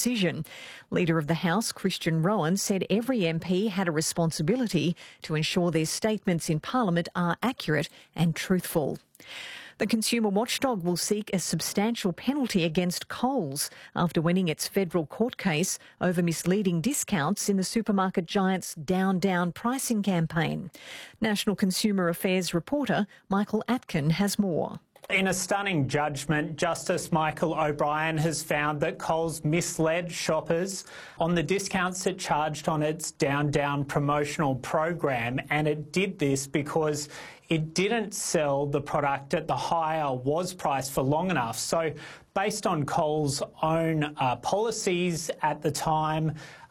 decision. Leader of the House, Christian Rowan, said every MP had a responsibility to ensure their statements in Parliament are accurate and truthful. The consumer watchdog will seek a substantial penalty against Coles after winning its federal court case over misleading discounts in the supermarket giant's down pricing campaign. National Consumer Affairs reporter Michael Atkin has more. In a stunning judgment, Justice Michael O'Brien has found that Coles misled shoppers on the discounts it charged on its down promotional program, and it did this because it didn't sell the product at the higher was price for long enough. So based on Coles' own policies at the time,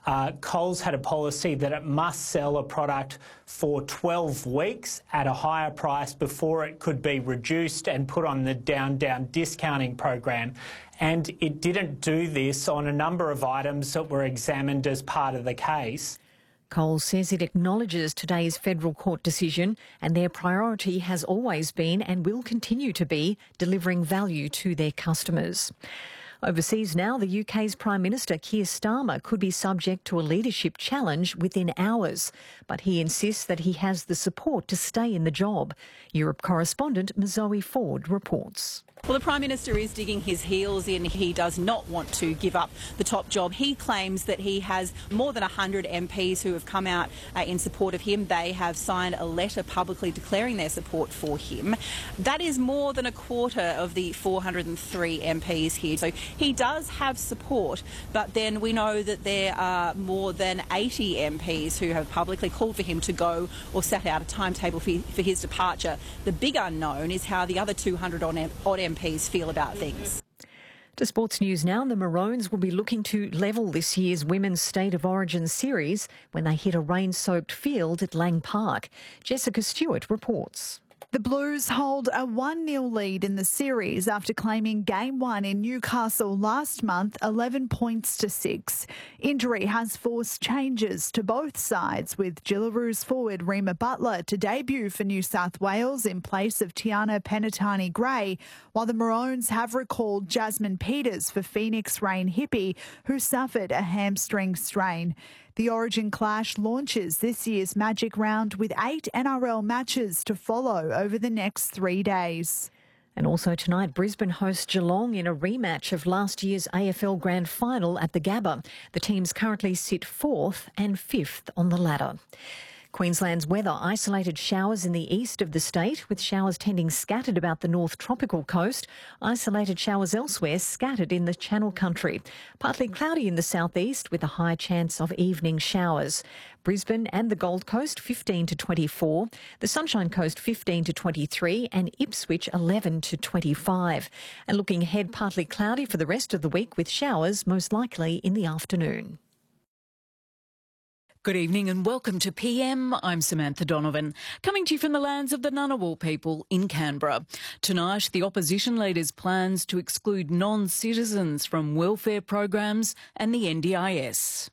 Coles had a policy that it must sell a product for 12 weeks at a higher price before it could be reduced and put on the down discounting program. And it didn't do this on a number of items that were examined as part of the case. Coles says it acknowledges today's federal court decision and their priority has always been and will continue to be delivering value to their customers. Overseas now, the UK's Prime Minister Keir Starmer could be subject to a leadership challenge within hours, but he insists that he has the support to stay in the job. Europe correspondent Zoe Ford reports. Well, the Prime Minister is digging his heels in. He does not want to give up the top job. He claims that he has more than 100 MPs who have come out in support of him. They have signed a letter publicly declaring their support for him. That is more than a quarter of the 403 MPs here. So he does have support, but then we know that there are more than 80 MPs who have publicly called for him to go or set out a timetable for his departure. The big unknown is how the other 200 odd MPs feel about things. To sports news now, the Maroons will be looking to level this year's Women's State of Origin series when they hit a rain-soaked field at Lang Park. Jessica Stewart reports. The Blues hold a 1-0 lead in the series after claiming Game 1 in Newcastle last month 11 points to 6. Injury has forced changes to both sides, with Jillaroos forward Rima Butler to debut for New South Wales in place of Tiana Penitani-Gray, while the Maroons have recalled Jasmine Peters for Phoenix Rain Hippie, who suffered a hamstring strain. The Origin clash launches this year's Magic Round with 8 NRL matches to follow over the next 3 days. And also tonight, Brisbane hosts Geelong in a rematch of last year's AFL Grand Final at the Gabba. The teams currently sit 4th and 5th on the ladder. Queensland's weather: isolated showers in the east of the state, with showers tending scattered about the north tropical coast. Isolated showers elsewhere scattered in the Channel Country. Partly cloudy in the southeast with a high chance of evening showers. Brisbane and the Gold Coast 15 to 24, the Sunshine Coast 15 to 23 and Ipswich 11 to 25. And looking ahead, partly cloudy for the rest of the week with showers most likely in the afternoon. Good evening and welcome to PM. I'm Samantha Donovan, coming to you from the lands of the Ngunnawal people in Canberra. Tonight, the opposition leader's plans to exclude non-citizens from welfare programs and the NDIS.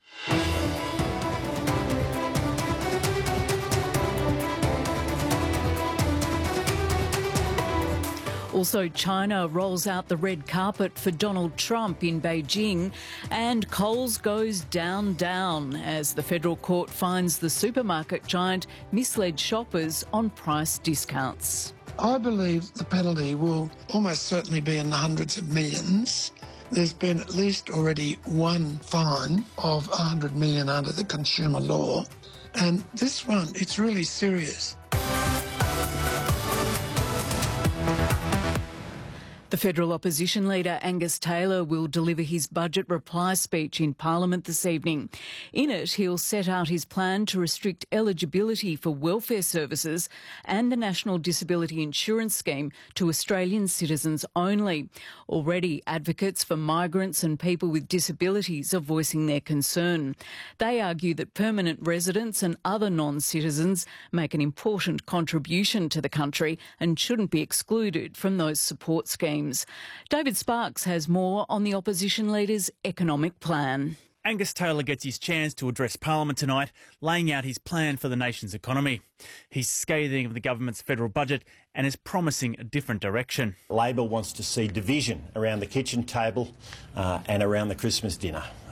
Also, China rolls out the red carpet for Donald Trump in Beijing, and Coles goes down as the federal court finds the supermarket giant misled shoppers on price discounts. I believe the penalty will almost certainly be in the hundreds of millions. There's been at least already one fine of $100 million under the consumer law, and this one, it's really serious. The federal opposition leader Angus Taylor will deliver his budget reply speech in Parliament this evening. In it, he'll set out his plan to restrict eligibility for welfare services and the National Disability Insurance Scheme to Australian citizens only. Already, advocates for migrants and people with disabilities are voicing their concern. They argue that permanent residents and other non-citizens make an important contribution to the country and shouldn't be excluded from those support schemes. David Sparks has more on the opposition leader's economic plan. Angus Taylor gets his chance to address Parliament tonight, laying out his plan for the nation's economy. He's scathing of the government's federal budget and is promising a different direction. Labor wants to see division around the kitchen table and around the Christmas dinner.